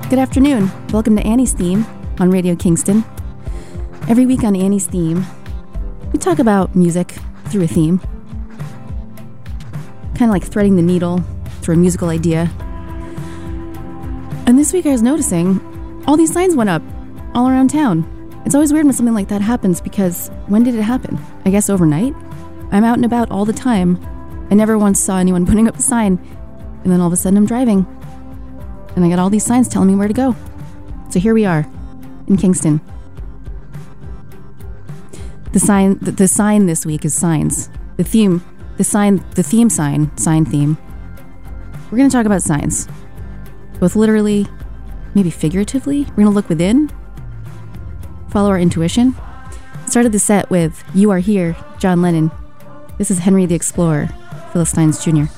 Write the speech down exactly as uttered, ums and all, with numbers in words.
Good afternoon. Welcome to Annie's Theme on Radio Kingston. Every week on Annie's Theme, we talk about music through a theme. Kind of like threading the needle through a musical idea. And this week I was noticing all these signs went up all around town. It's always weird when something like that happens because when did it happen? I guess overnight? I'm out and about all the time. I never once saw anyone putting up a sign. And then all of a sudden I'm driving. And I got all these signs telling me where to go. So here we are, in Kingston. The sign, the, the sign this week is signs. The theme, the sign, the theme sign, sign theme. We're going to talk about signs. Both literally, maybe figuratively. We're going to look within. Follow our intuition. Started the set with You Are Here, John Lennon. This is Henry the Explorer, Phyllis Steins Junior